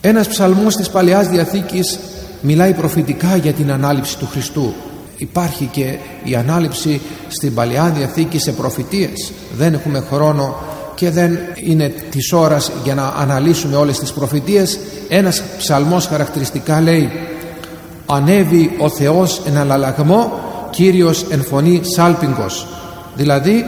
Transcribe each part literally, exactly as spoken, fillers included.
Ένας ψαλμός της Παλαιάς Διαθήκης μιλάει προφητικά για την ανάληψη του Χριστού. Υπάρχει και η ανάληψη στην Παλαιά Διαθήκη σε προφητείες. Δεν έχουμε χρόνο και δεν είναι της ώρας για να αναλύσουμε όλες τις προφητείες. Ένας ψαλμός χαρακτηριστικά λέει: «Ανέβη ο Θεός εν αλλαλαγμό, Κύριος εν φωνή σάλπιγγος». Δηλαδή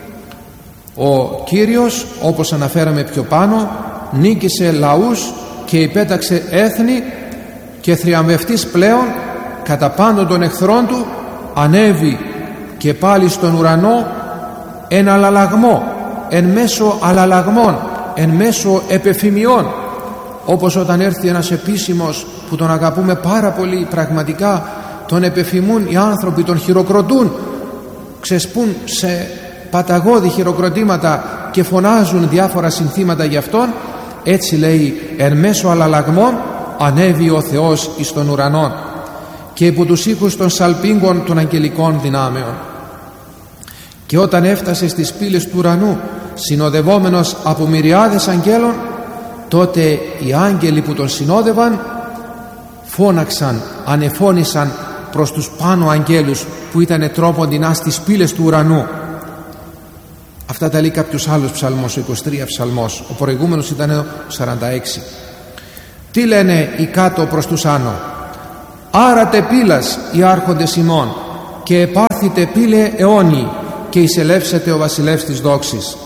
ο Κύριος, όπως αναφέραμε πιο πάνω, νίκησε λαούς και υπέταξε έθνη, και θριαμβευτής πλέον κατά πάντων των εχθρών του ανέβη και πάλι στον ουρανό εν αλλαλαγμό, εν μέσω αλλαλαγμών, εν μέσω επεφημιών. Όπως όταν έρθει ένας επίσημος που τον αγαπούμε πάρα πολύ, πραγματικά τον επεφημούν οι άνθρωποι, τον χειροκροτούν, ξεσπούν σε παταγώδη χειροκροτήματα και φωνάζουν διάφορα συνθήματα για αυτόν. Έτσι λέει: εν μέσω αλλαλαγμών ανέβη ο Θεός εις τον ουρανόν, και υπό τους ήχους των σαλπίγγων των αγγελικών δυνάμεων. Και όταν έφτασε στις πύλες του ουρανού συνοδευόμενος από μυριάδες αγγέλων, τότε οι άγγελοι που τον συνόδευαν φώναξαν, ανεφώνησαν προς τους πάνω αγγέλους που ήταν τρόποντινά στις πύλες του ουρανού. Αυτά τα λέει κάποιος άλλος ψαλμός, ο είκοσι τρία ψαλμός. Ο προηγούμενος ήταν ο σαράντα έξι. Τι λένε οι κάτω προς τους άνω? «Άρατε πύλας οι άρχοντες ημών, και επάρθητε πύλε αιώνιοι, και εισελεύσετε ο βασιλεύς της δόξης».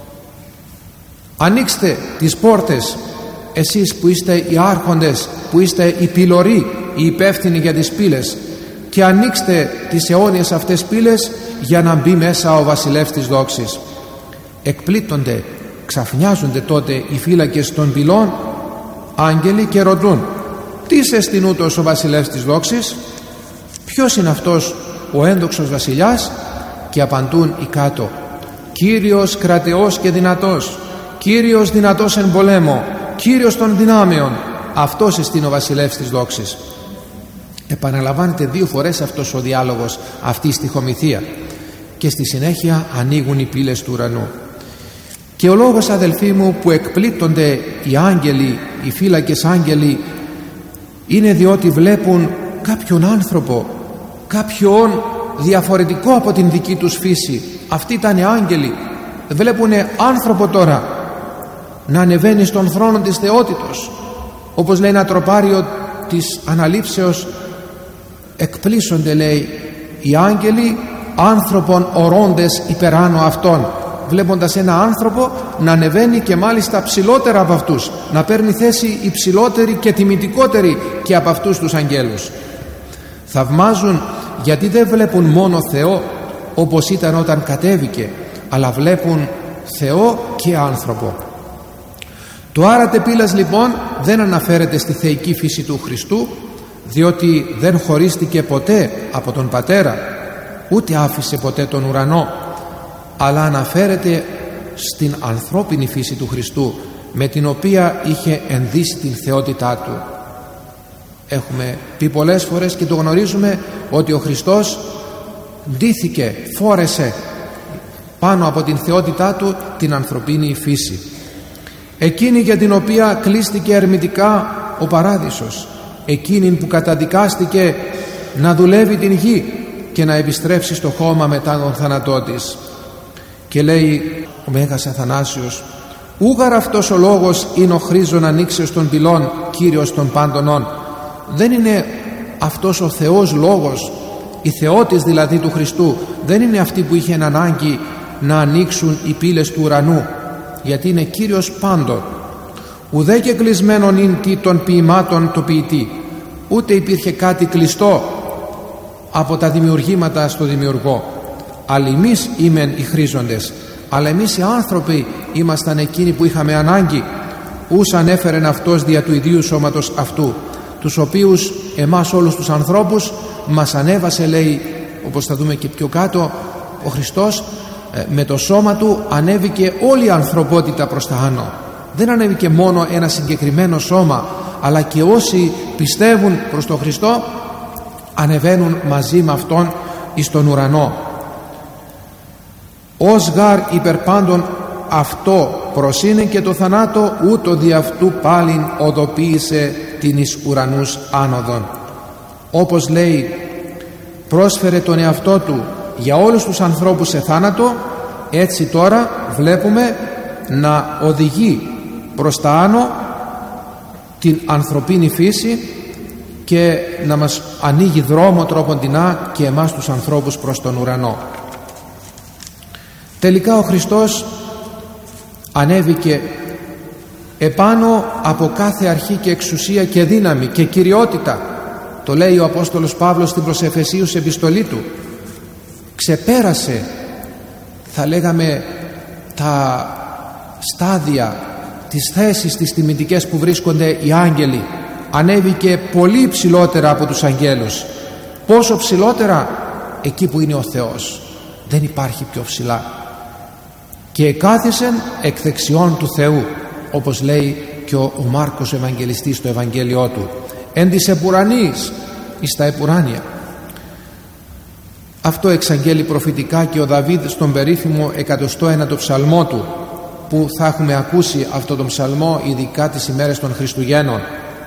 Ανοίξτε τις πόρτες, εσείς που είστε οι άρχοντες, που είστε οι πυλωροί, οι υπεύθυνοι για τις πύλες, και ανοίξτε τις αιώνιες αυτές πύλες για να μπει μέσα ο βασιλεύς της δόξης. Εκπλήττονται, ξαφνιάζονται τότε οι φύλακες των πυλών άγγελοι και ρωτούν: τι σε εστιν ούτως ο βασιλεύς της δόξης? Ποιος είναι αυτός ο ένδοξος βασιλιάς? Και απαντούν οι κάτω: Κύριος κρατεός και δυνατός, Κύριος δυνατός εν πολέμο, Κύριος των δυνάμεων, αυτός εστιν ο βασιλεύς της δόξης. Επαναλαμβάνεται δύο φορές αυτός ο διάλογος, αυτή η στιχομυθία, και στη συνέχεια ανοίγουν οι πύλες του ουρανού. Και ο λόγος, αδελφοί μου, που εκπλήττονται οι άγγελοι, οι φύλακες άγγελοι, είναι διότι βλέπουν κάποιον άνθρωπο, κάποιον διαφορετικό από την δική τους φύση. Αυτοί ήταν οι άγγελοι, βλέπουν άνθρωπο τώρα να ανεβαίνει στον θρόνο της θεότητος. Όπως λέει ένα τροπάριο της αναλήψεως, εκπλήσονται, λέει, οι άγγελοι άνθρωπον ορώντες υπεράνω αυτών, βλέποντας ένα άνθρωπο να ανεβαίνει και μάλιστα ψηλότερα από αυτούς, να παίρνει θέση υψηλότερη και τιμητικότερη και από αυτούς τους αγγέλους. Θαυμάζουν γιατί δεν βλέπουν μόνο Θεό όπως ήταν όταν κατέβηκε, αλλά βλέπουν Θεό και άνθρωπο. Το άρατε πύλας λοιπόν δεν αναφέρεται στη θεϊκή φύση του Χριστού, διότι δεν χωρίστηκε ποτέ από τον Πατέρα, ούτε άφησε ποτέ τον ουρανό, αλλά αναφέρεται στην ανθρώπινη φύση του Χριστού, με την οποία είχε ενδύσει την θεότητά του. Έχουμε πει πολλές φορές και το γνωρίζουμε ότι ο Χριστός ντύθηκε, φόρεσε πάνω από την θεότητά του την ανθρωπίνη φύση, εκείνη για την οποία κλείστηκε ερμητικά ο παράδεισος, εκείνη που καταδικάστηκε να δουλεύει την γη και να επιστρέψει στο χώμα μετά τον θάνατό της. Και λέει ο Μέγας Αθανάσιος: ούγαρ αυτός ο λόγος είναι ο χρήζων ανοίξεως των πυλών, Κύριος των πάντων. Δεν είναι αυτός ο Θεός λόγος, η θεότης δηλαδή του Χριστού, δεν είναι αυτή που είχε ανάγκη να ανοίξουν οι πύλες του ουρανού, γιατί είναι Κύριος πάντων. Ουδέ και κλεισμένον είναι τι των ποιημάτων το ποιητή, ούτε υπήρχε κάτι κλειστό από τα δημιουργήματα στο δημιουργό. Αλλά εμείς ήμεν οι χρήζοντες, αλλά εμείς οι άνθρωποι ήμασταν εκείνοι που είχαμε ανάγκη. Ούς ανέφερεν αυτός δια του ιδίου σώματος αυτού, τους οποίους εμάς όλους τους ανθρώπους μας ανέβασε, λέει, όπως θα δούμε και πιο κάτω, ο Χριστός με το σώμα του ανέβηκε όλη η ανθρωπότητα προς τα άνω. Δεν ανέβηκε μόνο ένα συγκεκριμένο σώμα, αλλά και όσοι πιστεύουν προς τον Χριστό ανεβαίνουν μαζί με Αυτόν εις τον ουρανό. Ως γάρ υπερπάντων αυτό προσήνε και το θανάτο, ούτω δι' αυτού πάλιν οδοποίησε την εις ουρανούς άνοδον. Όπως λέει, πρόσφερε τον εαυτό του για όλους τους ανθρώπους σε θάνατο, έτσι τώρα βλέπουμε να οδηγεί προς τα άνω την ανθρωπίνη φύση και να μας ανοίγει δρόμο τρόποντινά και εμάς τους ανθρώπους προς τον ουρανό. Τελικά ο Χριστός ανέβηκε επάνω από κάθε αρχή και εξουσία και δύναμη και κυριότητα. Το λέει ο Απόστολος Παύλος στην προς Εφεσίους επιστολή του. Ξεπέρασε, θα λέγαμε, τα στάδια, τις θέσεις, τις τιμητικές που βρίσκονται οι άγγελοι. Ανέβηκε πολύ ψηλότερα από τους αγγέλους. Πόσο ψηλότερα? Εκεί που είναι ο Θεός. Δεν υπάρχει πιο ψηλά. Και εκάθισεν εκ δεξιών του Θεού, όπως λέει και ο, ο Μάρκος ο Ευαγγελιστής στο Ευαγγέλιό του, εν της επουρανής εις τα επουράνια. Αυτό εξαγγέλει προφητικά και ο Δαβίδ στον περίφημο εκατοστό ένατο ψαλμό του, που θα έχουμε ακούσει αυτό τον ψαλμό ειδικά τις ημέρες των Χριστουγέννων.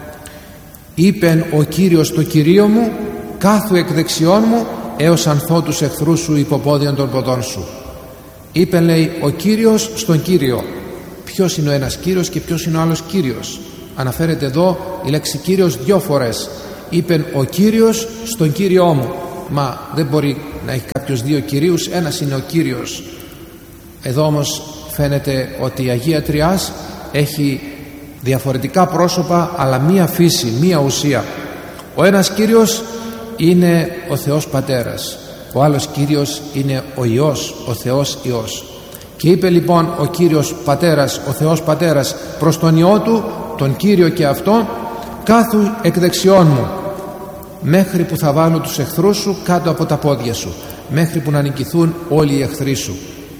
Είπεν ο Κύριος το Κυρίο μου, κάθου εκ δεξιών μου, έως ανθώ τους εχθρούς σου υποπόδιον των ποδών σου. Είπε, λέει, ο Κύριος στον Κύριο. Ποιος είναι ο ένας Κύριος και ποιος είναι ο άλλος Κύριος? Αναφέρεται εδώ η λέξη Κύριος δυο φορές. Είπε ο Κύριος στον Κύριό μου. Μα δεν μπορεί να έχει κάποιος δύο Κυρίους, ένας είναι ο Κύριος. Εδώ όμως φαίνεται ότι η Αγία Τριάς έχει διαφορετικά πρόσωπα, αλλά μία φύση, μία ουσία. Ο ένας Κύριος είναι ο Θεός Πατέρας, ο άλλος Κύριος είναι ο Υιός, ο Θεός Υιός. Και είπε λοιπόν ο Κύριος Πατέρας, ο Θεός Πατέρας προς τον Υιό του, τον Κύριο και αυτό, κάθου εκ δεξιών μου, μέχρι που θα βάλω τους εχθρούς σου κάτω από τα πόδια σου, μέχρι που να νικηθούν όλοι οι εχθροί σου.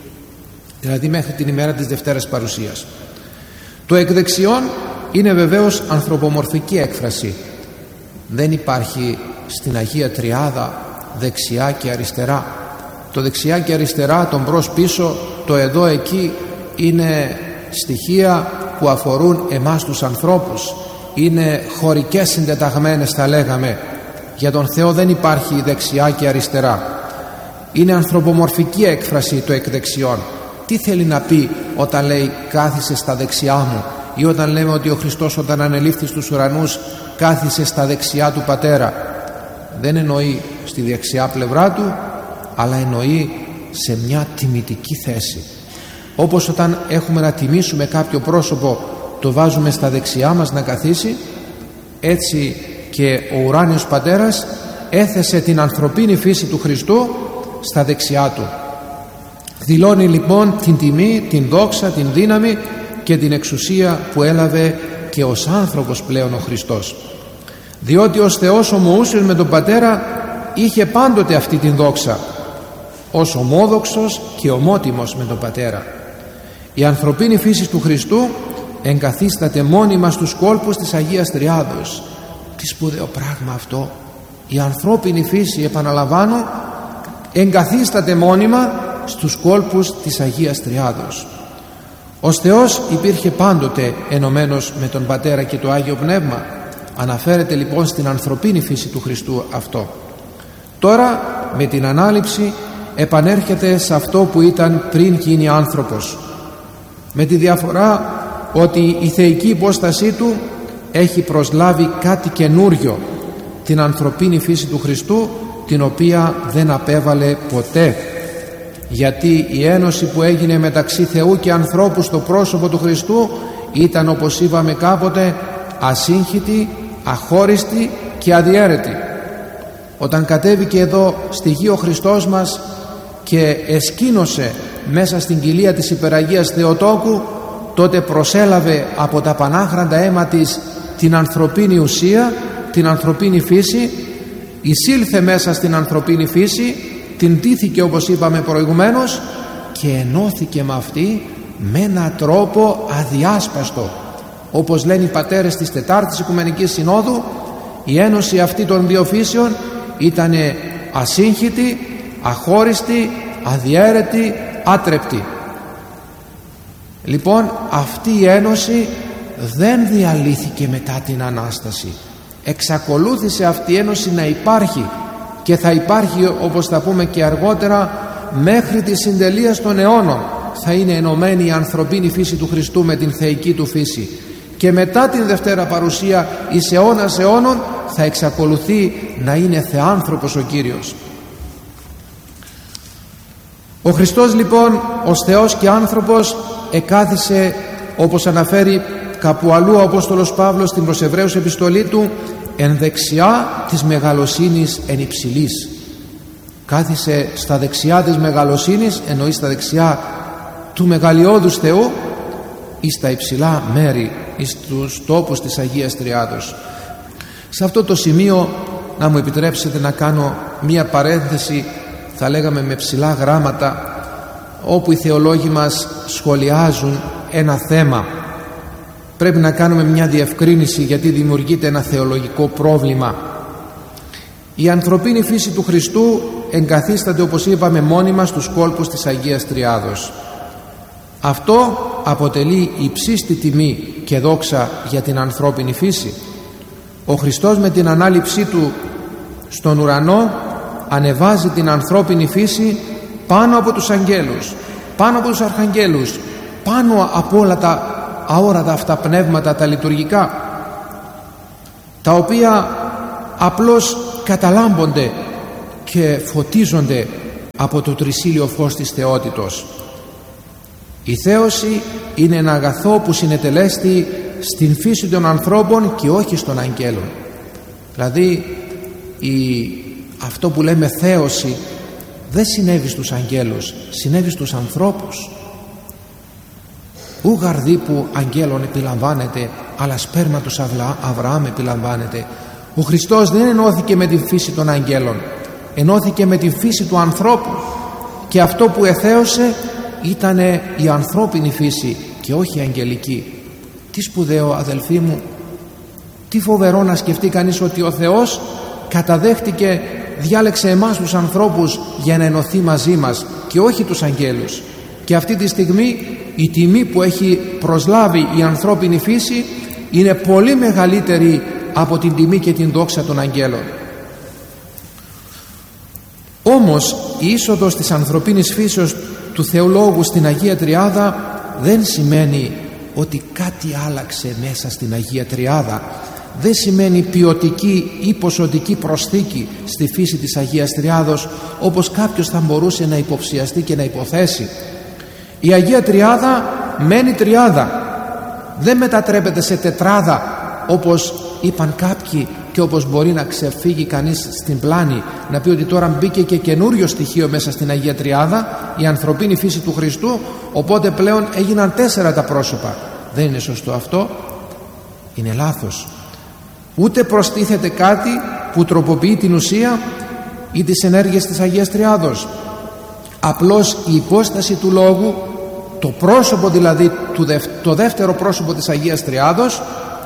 Δηλαδή μέχρι την ημέρα της Δευτέρας Παρουσίας. Το εκ δεξιών είναι βεβαίως ανθρωπομορφική έκφραση. Δεν υπάρχει στην Αγία Τριάδα δεξιά και αριστερά. Το δεξιά και αριστερά, τον μπρος πίσω, το εδώ εκεί είναι στοιχεία που αφορούν εμάς τους ανθρώπους. Είναι χωρικές συντεταγμένες, θα λέγαμε. Για τον Θεό δεν υπάρχει δεξιά και αριστερά. Είναι ανθρωπομορφική έκφραση το εκ δεξιών. Τι θέλει να πει όταν λέει κάθισε στα δεξιά μου, ή όταν λέμε ότι ο Χριστός όταν ανελήφθη στους ουρανούς κάθισε στα δεξιά του Πατέρα? Δεν εννοεί στη δεξιά πλευρά του, αλλά εννοεί σε μια τιμητική θέση. Όπως όταν έχουμε να τιμήσουμε κάποιο πρόσωπο, το βάζουμε στα δεξιά μας να καθίσει, έτσι και ο ουράνιος Πατέρας έθεσε την ανθρωπίνη φύση του Χριστού στα δεξιά του. Δηλώνει λοιπόν την τιμή, την δόξα, την δύναμη και την εξουσία που έλαβε και ως άνθρωπος πλέον ο Χριστός. Διότι ως Θεός ομοούσιος με τον Πατέρα είχε πάντοτε αυτή την δόξα, ως ομόδοξος και ομότιμος με τον Πατέρα. Η ανθρωπίνη φύση του Χριστού εγκαθίσταται μόνιμα στους κόλπους της Αγίας Τριάδος. Τι σπουδαίο πράγμα αυτό! Η ανθρώπινη φύση, επαναλαμβάνω, εγκαθίσταται μόνιμα στους κόλπους της Αγίας Τριάδος. Ο Θεός υπήρχε πάντοτε ενωμένος με τον Πατέρα και το Άγιο Πνεύμα. Αναφέρεται λοιπόν στην ανθρωπίνη φύση του Χριστού αυτό. Τώρα με την ανάληψη επανέρχεται σε αυτό που ήταν πριν γίνει άνθρωπος, με τη διαφορά ότι η θεϊκή υπόστασή του έχει προσλάβει κάτι καινούριο, την ανθρωπίνη φύση του Χριστού, την οποία δεν απέβαλε ποτέ, γιατί η ένωση που έγινε μεταξύ Θεού και ανθρώπου στο πρόσωπο του Χριστού ήταν, όπως είπαμε κάποτε, ασύγχυτη, αχώριστη και αδιαίρετη. Όταν κατέβηκε εδώ στη γη ο Χριστός μας και εσκήνωσε μέσα στην κοιλία της Υπεραγίας Θεοτόκου, τότε προσέλαβε από τα πανάχραντα αίμα της την ανθρωπίνη ουσία, την ανθρωπίνη φύση, εισήλθε μέσα στην ανθρωπίνη φύση, την τύθηκε όπως είπαμε προηγουμένως και ενώθηκε με αυτή με έναν τρόπο αδιάσπαστο. Όπως λένε οι πατέρες της Τετάρτης Οικουμενικής Συνόδου, η ένωση αυτή των δύο φύσεων ήταν ασύγχυτη, αχώριστη, αδιαίρετη, άτρεπτη. Λοιπόν, αυτή η ένωση δεν διαλύθηκε μετά την Ανάσταση. Εξακολούθησε αυτή η ένωση να υπάρχει και θα υπάρχει, όπως θα πούμε και αργότερα, μέχρι τη συντελεία των αιώνων. Θα είναι ενωμένη η ανθρωπίνη φύση του Χριστού με την θεϊκή του φύση, και μετά την Δευτέρα Παρουσία εις αιώνας αιώνων θα εξακολουθεί να είναι θεάνθρωπος ο Κύριος. Ο Χριστός λοιπόν ως Θεός και άνθρωπος εκάθισε, όπως αναφέρει κάπου αλλού ο Απόστολος Παύλος στην προς Εβραίους επιστολή του, εν δεξιά της μεγαλοσύνης εν υψηλής. Κάθισε στα δεξιά της μεγαλοσύνης, εννοεί στα δεξιά του μεγαλειώδους Θεού, ή στα υψηλά μέρη, ή στους τόπους της Αγίας Τριάδος. Σε αυτό το σημείο να μου επιτρέψετε να κάνω μία παρένθεση, θα λέγαμε με ψηλά γράμματα, όπου οι θεολόγοι μας σχολιάζουν ένα θέμα. Πρέπει να κάνουμε μια διευκρίνηση, γιατί δημιουργείται ένα θεολογικό πρόβλημα. Η ανθρωπίνη φύση του Χριστού εγκαθίσταται, όπως είπαμε, μόνιμα στους κόλπους της Αγίας Τριάδος. Αυτό αποτελεί υψίστη τιμή και δόξα για την ανθρώπινη φύση. Ο Χριστός με την ανάληψή του στον ουρανό ανεβάζει την ανθρώπινη φύση πάνω από τους αγγέλους, πάνω από τους αρχαγγέλους, πάνω από όλα τα αόρατα αυτά πνεύματα τα λειτουργικά, τα οποία απλώς καταλάμπονται και φωτίζονται από το τρισήλιο φως της θεότητος. Η θέωση είναι ένα αγαθό που συνετελέστη στην φύση των ανθρώπων και όχι στον αγγέλων. Δηλαδή η, αυτό που λέμε θέωση δεν συνέβη στους αγγέλους, συνέβη στους ανθρώπους. Ου γαρδί που αγγέλων επιλαμβάνεται, αλλά σπέρματος Αβραάμ επιλαμβάνεται. Ο Χριστός δεν ενώθηκε με την φύση των αγγέλων, ενώθηκε με την φύση του ανθρώπου, και αυτό που εθέωσε ήταν η ανθρώπινη φύση και όχι η αγγελική. Τι σπουδαίο, αδελφοί μου, τι φοβερό να σκεφτεί κανείς ότι ο Θεός καταδέχτηκε, διάλεξε εμάς τους ανθρώπους για να ενωθεί μαζί μας και όχι τους αγγέλους. Και αυτή τη στιγμή η τιμή που έχει προσλάβει η ανθρώπινη φύση είναι πολύ μεγαλύτερη από την τιμή και την δόξα των αγγέλων. Όμως η είσοδος της ανθρωπίνης φύσεως του Θεολόγου στην Αγία Τριάδα δεν σημαίνει ότι κάτι άλλαξε μέσα στην Αγία Τριάδα. Δεν σημαίνει ποιοτική ή ποσοτική προσθήκη στη φύση της Αγίας Τριάδος, όπως κάποιος θα μπορούσε να υποψιαστεί και να υποθέσει. Η Αγία Τριάδα μένει τριάδα, δεν μετατρέπεται σε τετράδα όπως είπαν κάποιοι, και όπως μπορεί να ξεφύγει κανείς στην πλάνη, να πει ότι τώρα μπήκε και καινούριο στοιχείο μέσα στην Αγία Τριάδα, η ανθρωπίνη φύση του Χριστού, οπότε πλέον έγιναν τέσσερα τα πρόσωπα. Δεν είναι σωστό αυτό, είναι λάθος. Ούτε προστίθεται κάτι που τροποποιεί την ουσία ή τις ενέργειες της Αγίας Τριάδος. Απλώς η υπόσταση του Λόγου, το πρόσωπο δηλαδή, το δεύτερο πρόσωπο της Αγίας Τριάδος,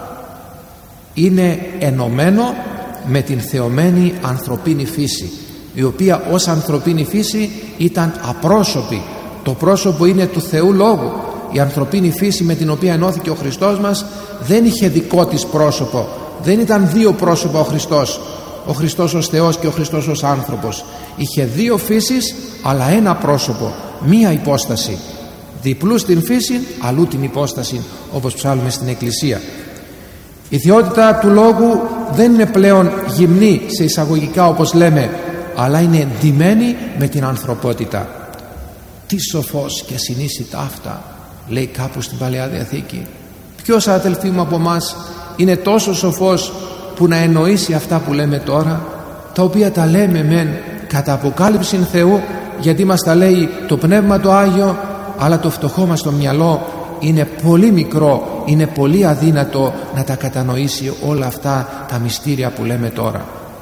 είναι ενωμένο με την θεωμένη ανθρωπίνη φύση, η οποία ως ανθρωπίνη φύση ήταν απρόσωπη. Το πρόσωπο είναι του Θεού Λόγου. Η ανθρωπίνη φύση με την οποία ενώθηκε ο Χριστός μας δεν είχε δικό της πρόσωπο, δεν ήταν δύο πρόσωπα ο Χριστός, ο Χριστός ως Θεός και ο Χριστός ως άνθρωπος. Είχε δύο φύσεις αλλά ένα πρόσωπο, μία υπόσταση, διπλού στην φύση αλλού την υπόσταση, όπως ψάλουμε στην Εκκλησία. Η θεότητα του Λόγου δεν είναι πλέον γυμνή σε εισαγωγικά όπως λέμε, αλλά είναι εντυμένη με την ανθρωπότητα. Τι σοφός και συνήσει ταύτα, λέει κάπου στην Παλαιά Διαθήκη. Ποιος, αδελφοί μου, από εμάς είναι τόσο σοφός που να εννοήσει αυτά που λέμε τώρα, τα οποία τα λέμε μεν κατά αποκάλυψη Θεού, γιατί μας τα λέει το Πνεύμα το Άγιο, αλλά το φτωχό μας το μυαλό είναι πολύ μικρό, είναι πολύ αδύνατο να τα κατανοήσει όλα αυτά τα μυστήρια που λέμε τώρα.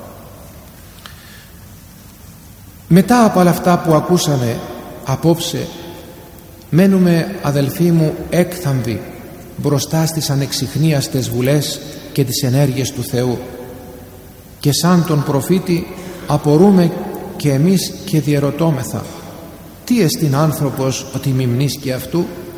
Μετά από όλα αυτά που ακούσαμε απόψε, μένουμε, αδελφοί μου, έκθαμβοι μπροστά στις ανεξιχνίαστες βουλές και τις ενέργειες του Θεού, και σαν τον προφήτη απορούμε και εμείς και διερωτώμεθα, τι εστιν άνθρωπος ότι μιμνείς και αυτού?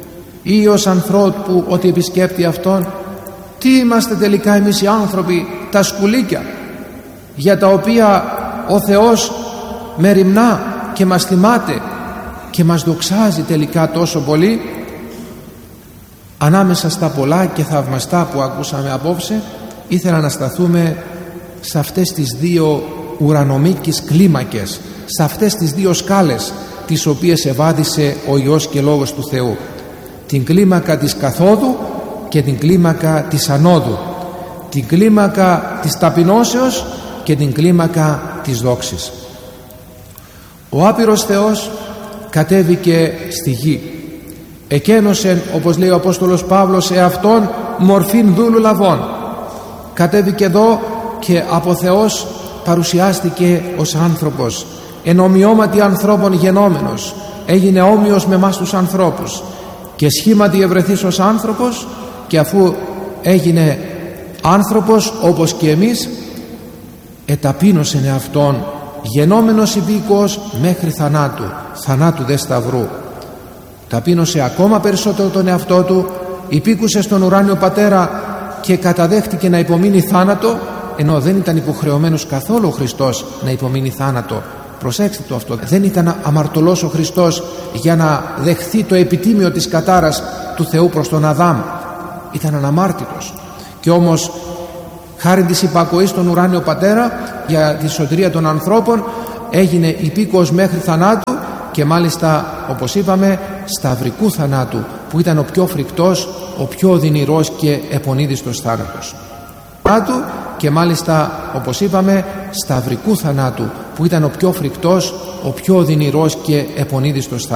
ή ως ανθρώπου ότι επισκέπτει Αυτόν. Τι είμαστε τελικά εμείς οι άνθρωποι, τα σκουλίκια για τα οποία ο Θεός μεριμνά και μας θυμάται και μας δοξάζει τελικά τόσο πολύ? Ανάμεσα στα πολλά και θαυμαστά που ακούσαμε απόψε, ήθελα να σταθούμε σε αυτές τις δύο ουρανομίκης κλίμακες, σε αυτές τις δύο σκάλες τις οποίες ευάδισε ο Υιός και Λόγος του Θεού, την κλίμακα της καθόδου και την κλίμακα της ανόδου, την κλίμακα της ταπεινώσεως και την κλίμακα της δόξης. Ο άπειρος Θεός κατέβηκε στη γη, εκένωσεν, όπως λέει ο Απόστολος Παύλος, εαυτόν μορφήν δούλου λαβών. Κατέβηκε εδώ και από Θεός παρουσιάστηκε ως άνθρωπος, εν ομοιώματι ανθρώπων γενόμενος, έγινε όμοιος με εμάς τους ανθρώπους και σχήματι ευρεθείς ως άνθρωπος, και αφού έγινε άνθρωπος όπως και εμείς, εταπείνωσεν εαυτόν, γενόμενος υπήκοος μέχρι θανάτου, θανάτου δε σταυρού. Ταπείνωσε ακόμα περισσότερο τον εαυτό του, υπήκουσε στον ουράνιο Πατέρα και καταδέχτηκε να υπομείνει θάνατο, ενώ δεν ήταν υποχρεωμένος καθόλου ο Χριστός να υπομείνει θάνατο. Προσέξτε το αυτό, δεν ήταν αμαρτωλός ο Χριστός για να δεχθεί το επιτίμιο της κατάρας του Θεού προς τον Αδάμ. Ήταν αναμάρτητος, και όμως χάρη της υπακοής στον ουράνιο Πατέρα για τη σωτηρία των ανθρώπων έγινε υπήκοος μέχρι θανάτου, και μάλιστα, όπως είπαμε, σταυρικού θανάτου, που ήταν ο πιο φρικτός, ο πιο οδυνηρός και επονίδιστος θάνατος. Θανάτου, και μάλιστα, όπως είπαμε, σταυρικού θανάτου, που ήταν ο πιο φρικτός, ο πιο οδυνηρός και επονίδιστος θάνατος.